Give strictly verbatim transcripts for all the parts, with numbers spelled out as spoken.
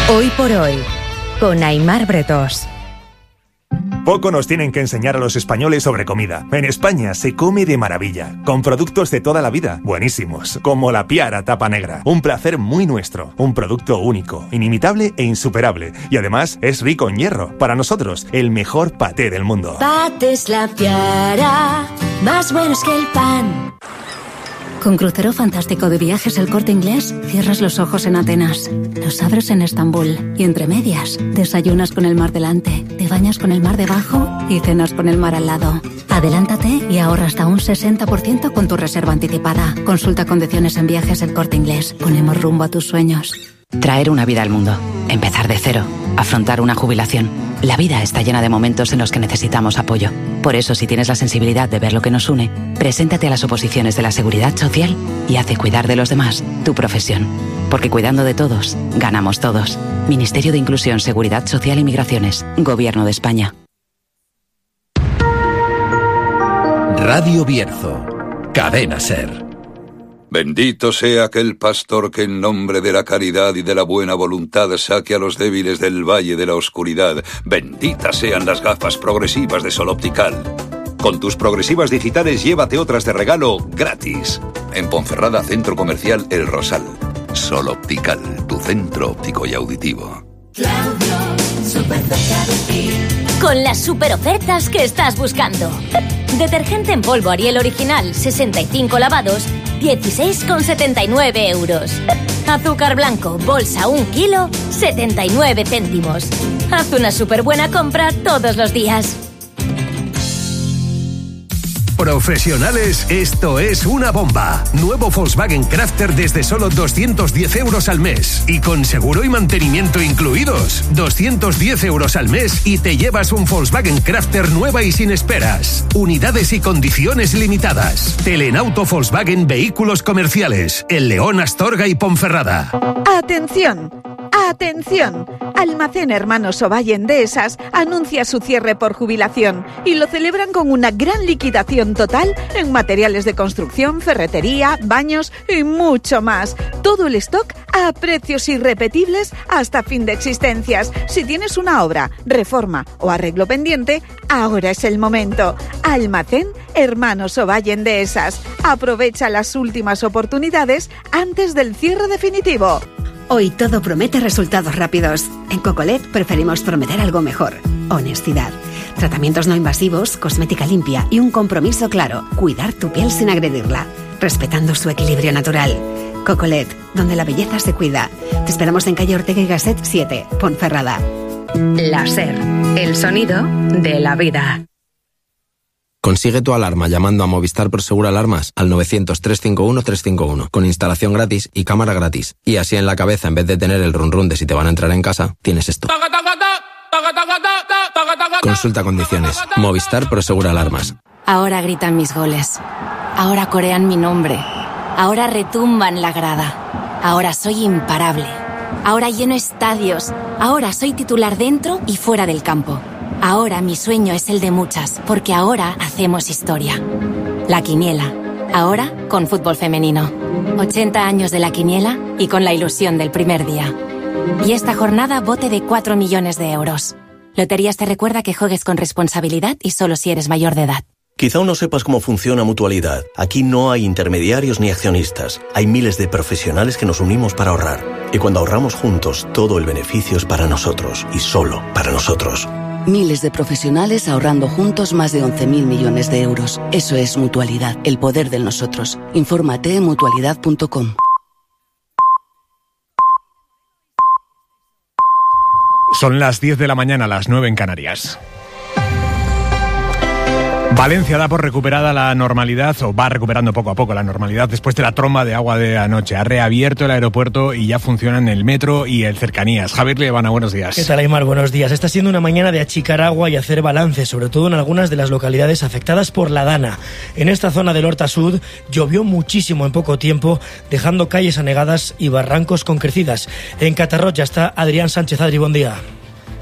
Hoy por hoy, con Aimar Bretós. Poco nos tienen que enseñar a los españoles sobre comida. En España se come de maravilla, con productos de toda la vida, buenísimos, como la Piara Tapa Negra. Un placer muy nuestro, un producto único, inimitable e insuperable. Y además es rico en hierro. Para nosotros, el mejor paté del mundo. Patés La Piara, más buenos que el pan. Con crucero fantástico de Viajes El Corte Inglés, cierras los ojos en Atenas, los abres en Estambul y entre medias, desayunas con el mar delante, te bañas con el mar debajo y cenas con el mar al lado. Adelántate y ahorra hasta un sesenta por ciento con tu reserva anticipada. Consulta condiciones en Viajes El Corte Inglés. Ponemos rumbo a tus sueños. Traer una vida al mundo, empezar de cero, afrontar una jubilación. La vida está llena de momentos en los que necesitamos apoyo. Por eso, si tienes la sensibilidad de ver lo que nos une, preséntate a las oposiciones de la Seguridad Social y haz de cuidar de los demás tu profesión. Porque cuidando de todos, ganamos todos. Ministerio de Inclusión, Seguridad Social y Migraciones. Gobierno de España. Radio Bierzo. Cadena SER. Bendito sea aquel pastor que en nombre de la caridad y de la buena voluntad saque a los débiles del valle de la oscuridad. Benditas sean las gafas progresivas de Sol Optical. Con tus progresivas digitales llévate otras de regalo gratis. En Ponferrada, Centro Comercial El Rosal. Sol Optical, tu centro óptico y auditivo. Con las super ofertas que estás buscando. Detergente en polvo Ariel original, sesenta y cinco lavados, dieciséis con setenta y nueve euros. Azúcar blanco, bolsa un kilo, setenta y nueve céntimos. Haz una súper buena compra todos los días. Profesionales, esto es una bomba. Nuevo Volkswagen Crafter desde solo doscientos diez euros al mes. Y con seguro y mantenimiento incluidos. doscientos diez euros al mes y te llevas un Volkswagen Crafter nueva y sin esperas. Unidades y condiciones limitadas. Telenauto Volkswagen Vehículos Comerciales. El León, Astorga y Ponferrada. ¡Atención! ¡Atención! Almacén Hermanos Ovalle Endesas anuncia su cierre por jubilación y lo celebran con una gran liquidación total en materiales de construcción, ferretería, baños y mucho más. Todo el stock a precios irrepetibles hasta fin de existencias. Si tienes una obra, reforma o arreglo pendiente, ahora es el momento. Almacén Hermanos Ovalle Endesas. Aprovecha las últimas oportunidades antes del cierre definitivo. Hoy todo promete resultados rápidos. En Cocolet preferimos prometer algo mejor. Honestidad. Tratamientos no invasivos, cosmética limpia y un compromiso claro. Cuidar tu piel sin agredirla, respetando su equilibrio natural. Cocolet, donde la belleza se cuida. Te esperamos en calle Ortega y Gasset siete, Ponferrada. La SER, el sonido de la vida. Consigue tu alarma llamando a Movistar Prosegur Alarmas al novecientos, trescientos cincuenta y uno, trescientos cincuenta y uno, con instalación gratis y cámara gratis. Y así en la cabeza, en vez de tener el run run de si te van a entrar en casa, tienes esto. Consulta condiciones. Movistar Prosegur Alarmas. Ahora gritan mis goles. Ahora corean mi nombre. Ahora retumban la grada. Ahora soy imparable. Ahora lleno estadios. Ahora soy titular dentro y fuera del campo. Ahora mi sueño es el de muchas, porque ahora hacemos historia. La Quiniela. Ahora con fútbol femenino. ochenta años de La Quiniela y con la ilusión del primer día. Y esta jornada bote de cuatro millones de euros. Loterías te recuerda que juegues con responsabilidad y solo si eres mayor de edad. Quizá aún no sepas cómo funciona Mutualidad. Aquí no hay intermediarios ni accionistas. Hay miles de profesionales que nos unimos para ahorrar. Y cuando ahorramos juntos, todo el beneficio es para nosotros y solo para nosotros. Miles de profesionales ahorrando juntos más de once mil millones de euros. Eso es Mutualidad, el poder del nosotros. Infórmate en mutualidad punto com. Son las diez de la mañana, las nueve en Canarias. Valencia da por recuperada la normalidad, o va recuperando poco a poco la normalidad después de la tromba de agua de anoche. Ha reabierto el aeropuerto y ya funcionan el metro y el cercanías. Javier Liebana, buenos días. ¿Qué tal, Aymar? Buenos días. Está siendo una mañana de achicar agua y hacer balance, sobre todo en algunas de las localidades afectadas por la Dana. En esta zona del Horta Sud llovió muchísimo en poco tiempo, dejando calles anegadas y barrancos con crecidas. En Catarroja está Adrián Sánchez. Adri, buen día.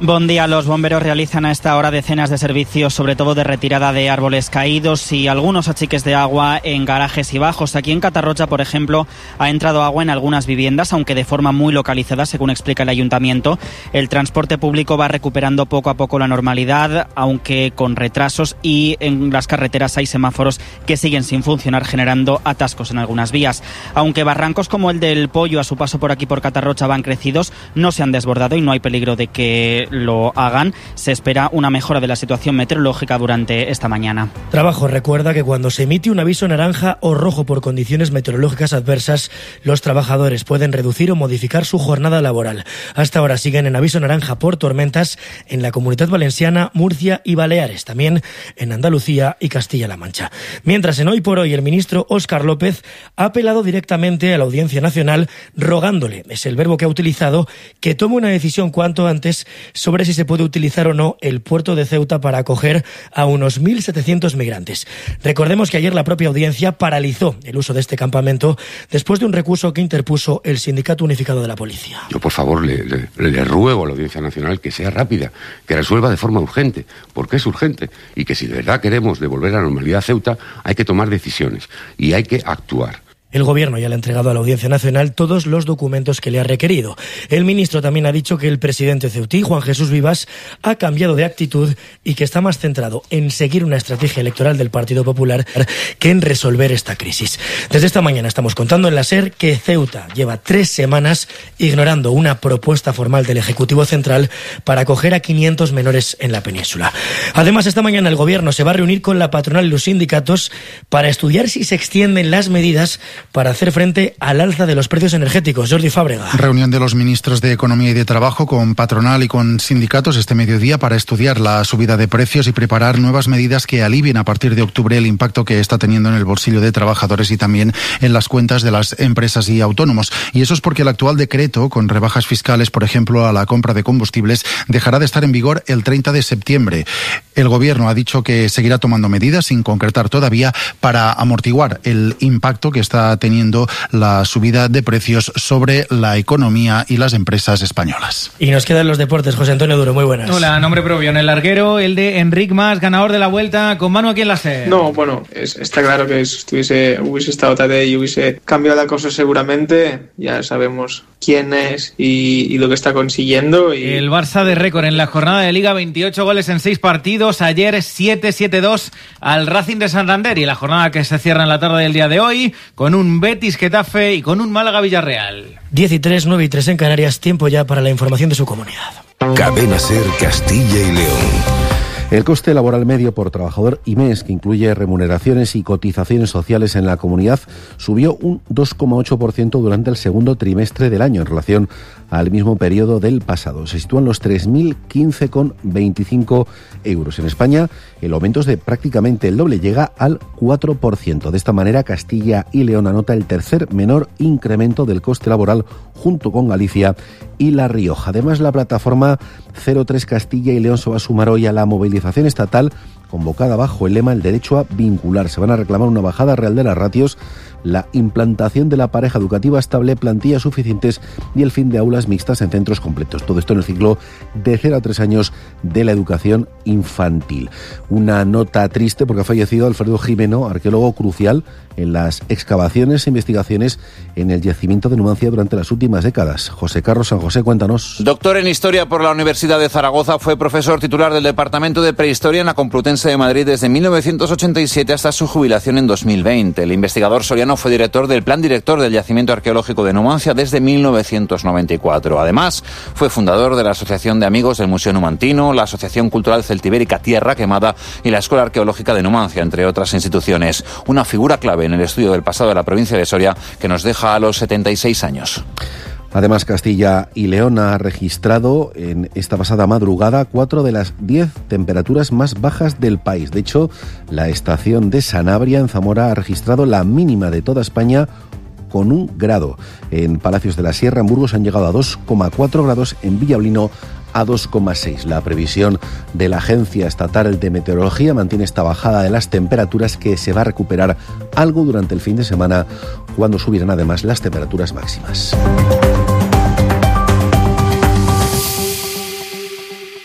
Buen día. Los bomberos realizan a esta hora decenas de servicios, sobre todo de retirada de árboles caídos y algunos achiques de agua en garajes y bajos. Aquí en Catarrocha, por ejemplo, ha entrado agua en algunas viviendas, aunque de forma muy localizada, según explica el ayuntamiento. El transporte público va recuperando poco a poco la normalidad, aunque con retrasos, y en las carreteras hay semáforos que siguen sin funcionar, generando atascos en algunas vías. Aunque barrancos como el del Pollo a su paso por aquí por Catarrocha van crecidos, no se han desbordado y no hay peligro de que lo hagan. Se espera una mejora de la situación meteorológica durante esta mañana. Trabajo recuerda que cuando se emite un aviso naranja o rojo por condiciones meteorológicas adversas, los trabajadores pueden reducir o modificar su jornada laboral. Hasta ahora siguen en aviso naranja por tormentas en la Comunidad Valenciana, Murcia y Baleares, también en Andalucía y Castilla-La Mancha. Mientras en Hoy por Hoy el ministro Óscar López ha apelado directamente a la Audiencia Nacional rogándole, es el verbo que ha utilizado, que tome una decisión cuanto antes sobre si se puede utilizar o no el puerto de Ceuta para acoger a unos mil setecientos migrantes. Recordemos que ayer la propia audiencia paralizó el uso de este campamento después de un recurso que interpuso el Sindicato Unificado de la Policía. Yo, por favor, le, le, le ruego a la Audiencia Nacional que sea rápida, que resuelva de forma urgente, porque es urgente, y que si de verdad queremos devolver a la normalidad a Ceuta, hay que tomar decisiones y hay que actuar. El Gobierno ya le ha entregado a la Audiencia Nacional todos los documentos que le ha requerido. El ministro también ha dicho que el presidente ceutí, Juan Jesús Vivas, ha cambiado de actitud y que está más centrado en seguir una estrategia electoral del Partido Popular que en resolver esta crisis. Desde esta mañana estamos contando en la SER que Ceuta lleva tres semanas ignorando una propuesta formal del Ejecutivo Central para acoger a quinientos menores en la península. Además, esta mañana el Gobierno se va a reunir con la patronal y los sindicatos para estudiar si se extienden las medidas para hacer frente al alza de los precios energéticos. Jordi Fábrega. Reunión de los ministros de Economía y de Trabajo con patronal y con sindicatos este mediodía para estudiar la subida de precios y preparar nuevas medidas que alivien a partir de octubre el impacto que está teniendo en el bolsillo de trabajadores y también en las cuentas de las empresas y autónomos. Y eso es porque el actual decreto, con rebajas fiscales, por ejemplo, a la compra de combustibles, dejará de estar en vigor el treinta de septiembre. El Gobierno ha dicho que seguirá tomando medidas, sin concretar todavía, para amortiguar el impacto que está teniendo la subida de precios sobre la economía y las empresas españolas. Y nos quedan los deportes. José Antonio Duro, muy buenas. Hola, nombre propio en el larguero, el de Enric Mas, ganador de la Vuelta, con Manu aquí en la SER. No, bueno, es, está claro que si estuviese, hubiese estado Tadej y hubiese cambiado la cosa seguramente, ya sabemos quién es y, y lo que está consiguiendo. Y... El Barça de récord en la jornada de Liga, veintiocho goles en seis partidos, ayer siete siete dos al Racing de Santander, y la jornada que se cierra en la tarde del día de hoy con un Betis Getafe y con un Málaga Villarreal. diez y tres, nueve y tres en Canarias, tiempo ya para la información de su comunidad. Cadena SER Castilla y León. El coste laboral medio por trabajador y mes, que incluye remuneraciones y cotizaciones sociales en la comunidad, subió un dos coma ocho por ciento durante el segundo trimestre del año en relación al mismo periodo del pasado. Se sitúan los tres mil quince coma veinticinco euros. En España, el aumento es de prácticamente el doble, llega al cuatro por ciento. De esta manera, Castilla y León anota el tercer menor incremento del coste laboral junto con Galicia y La Rioja. Además, la plataforma cero tres Castilla y León se va a sumar hoy a la movilización estatal convocada bajo el lema El derecho a vincular. Se van a reclamar una bajada real de las ratios, la implantación de la pareja educativa estable, plantillas suficientes y el fin de aulas mixtas en centros completos. Todo esto en el ciclo de cero a tres años de la educación infantil. Una nota triste porque ha fallecido Alfredo Jimeno, arqueólogo crucial en las excavaciones e investigaciones en el yacimiento de Numancia durante las últimas décadas. José Carlos San José, cuéntanos. Doctor en Historia por la Universidad de Zaragoza, fue profesor titular del Departamento de Prehistoria en la Complutense de Madrid desde mil novecientos ochenta y siete hasta su jubilación en dos mil veinte. El investigador soriano fue director del Plan Director del Yacimiento Arqueológico de Numancia desde mil novecientos noventa y cuatro. Además, fue fundador de la Asociación de Amigos del Museo Numantino, la Asociación Cultural Celtibérica Tierra Quemada y la Escuela Arqueológica de Numancia, entre otras instituciones. Una figura clave en el estudio del pasado de la provincia de Soria, que nos deja a los setenta y seis años. Además, Castilla y León ha registrado en esta pasada madrugada cuatro de las diez temperaturas más bajas del país. De hecho, la estación de Sanabria, en Zamora, ha registrado la mínima de toda España con un grado. En Palacios de la Sierra, en Burgos, han llegado a dos coma cuatro grados, en Villablino a dos coma seis. La previsión de la Agencia Estatal de Meteorología mantiene esta bajada de las temperaturas, que se va a recuperar algo durante el fin de semana, cuando subirán además las temperaturas máximas.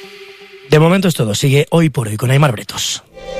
De momento es todo. Sigue Hoy por Hoy con Aimar Bretos.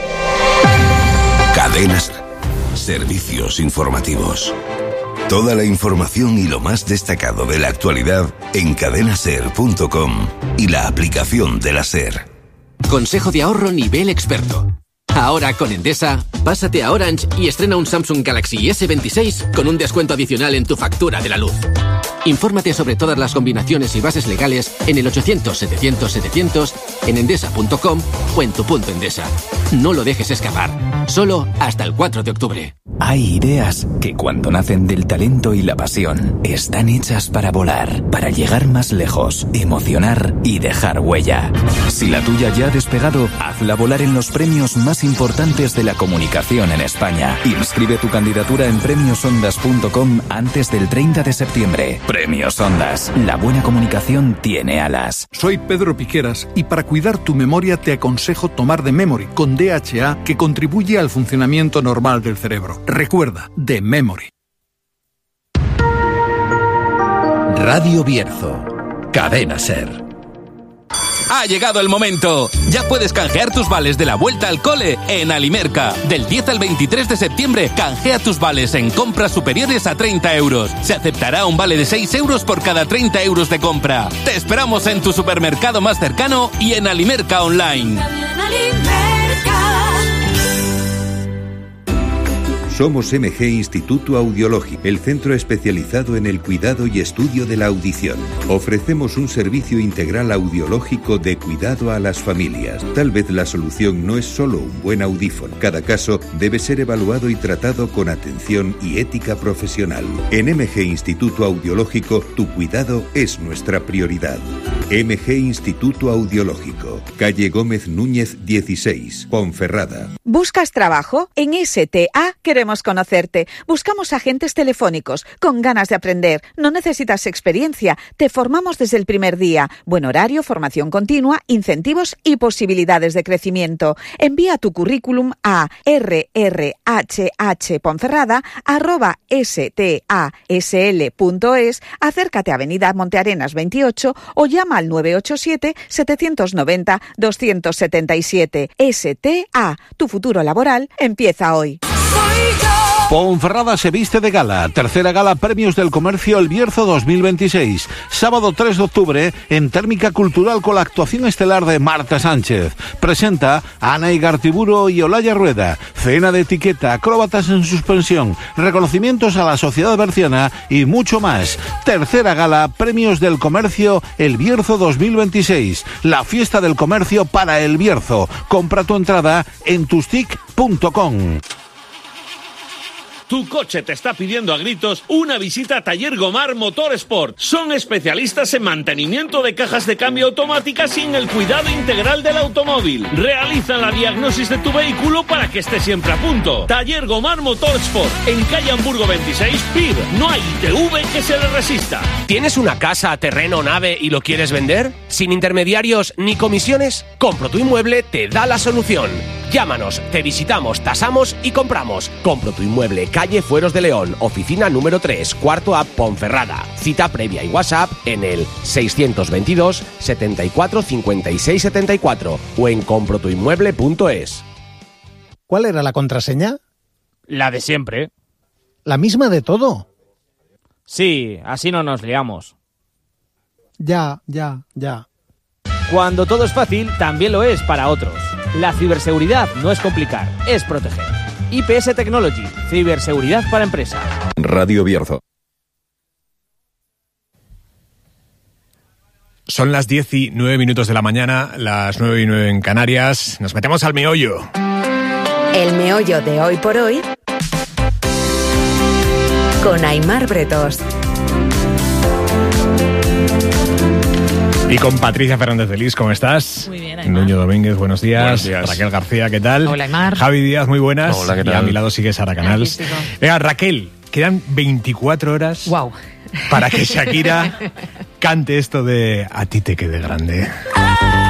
Cadenas. Servicios informativos. Toda la información y lo más destacado de la actualidad en cadena ser punto com y la aplicación de la SER. Consejo de ahorro nivel experto. Ahora con Endesa, pásate a Orange y estrena un Samsung Galaxy ese veintiséis con un descuento adicional en tu factura de la luz. Infórmate sobre todas las combinaciones y bases legales en el ochocientos setecientos setecientos, en endesa punto com o en tu punto Endesa. No lo dejes escapar. Solo hasta el cuatro de octubre. Hay ideas que cuando nacen del talento y la pasión están hechas para volar, para llegar más lejos, emocionar y dejar huella. Si la tuya ya ha despegado, hazla volar en los premios más importantes de la comunicación en España. Inscribe tu candidatura en premios ondas punto com antes del treinta de septiembre. Premios Ondas. La buena comunicación tiene alas. Soy Pedro Piqueras y para cuidar tu memoria te aconsejo tomar The Memory con D H A, que contribuye al funcionamiento normal del cerebro. Recuerda, The Memory. Radio Bierzo. Cadena SER. Ha llegado el momento. Ya puedes canjear tus vales de la vuelta al cole en Alimerca. Del diez al veintitrés de septiembre, canjea tus vales en compras superiores a treinta euros. Se aceptará un vale de seis euros por cada treinta euros de compra. Te esperamos en tu supermercado más cercano y en Alimerca Online. Somos M G Instituto Audiológico, el centro especializado en el cuidado y estudio de la audición. Ofrecemos un servicio integral audiológico de cuidado a las familias. Tal vez la solución no es solo un buen audífono. Cada caso debe ser evaluado y tratado con atención y ética profesional. En M G Instituto Audiológico, tu cuidado es nuestra prioridad. M G Instituto Audiológico, calle Gómez Núñez dieciséis, Ponferrada. ¿Buscas trabajo? En S T A queremos conocerte. Buscamos agentes telefónicos con ganas de aprender. No necesitas experiencia. Te formamos desde el primer día. Buen horario, formación continua, incentivos y posibilidades de crecimiento. Envía tu currículum a rrhhponferrada arroba stasl punto es, acércate a Avenida Montearenas veintiocho o llama al nueve ocho siete, setecientos noventa, doscientos setenta y siete. S T A, tu futuro laboral empieza hoy. Ponferrada se viste de gala. Tercera gala Premios del Comercio El Bierzo dos mil veintiséis. Sábado tres de octubre en Térmica Cultural con la actuación estelar de Marta Sánchez. Presenta Ana Igartiburu y Olaya Rueda. Cena de etiqueta, acróbatas en suspensión, reconocimientos a la sociedad berciana y mucho más. Tercera gala Premios del Comercio El Bierzo dos mil veintiséis. La fiesta del comercio para El Bierzo. Compra tu entrada en tustic punto com. Tu coche te está pidiendo a gritos una visita a Taller Gomar Motorsport. Son especialistas en mantenimiento de cajas de cambio automáticas y en el cuidado integral del automóvil. Realizan la diagnosis de tu vehículo para que esté siempre a punto. Taller Gomar Motorsport, en calle Hamburgo veintiséis, P I B. No hay I T V que se le resista. ¿Tienes una casa, terreno, nave y lo quieres vender? ¿Sin intermediarios ni comisiones? Compro tu Inmueble te da la solución. Llámanos, te visitamos, tasamos y compramos. Compro tu Inmueble, calle Fueros de León, oficina número tres, cuarto A, Ponferrada. Cita previa y WhatsApp en el seiscientos veintidós, setenta y cuatro, cincuenta y seis, setenta y cuatro o en compro tu inmueble punto es. ¿Cuál era la contraseña? La de siempre. ¿La misma de todo? Sí, así no nos liamos. Ya, ya, ya. Cuando todo es fácil, también lo es para otros. La ciberseguridad no es complicar, es proteger. I P S Technology, ciberseguridad para empresas. Radio Bierzo. Son las diez y nueve minutos de la mañana, las nueve y nueve en Canarias. Nos metemos al meollo. El meollo de Hoy por Hoy con Aimar Bretos. Y con Patricia Fernández de Lis, ¿cómo estás? Muy bien, Aimar. Nuño Domínguez, buenos días. Buenos días. Raquel García, ¿qué tal? Hola, Aimar. Javi Díaz, muy buenas. Hola, ¿qué tal? Y a mi lado sigue Sara Canals. Venga, Raquel, quedan veinticuatro horas wow. para que Shakira cante esto de A ti te quede grande.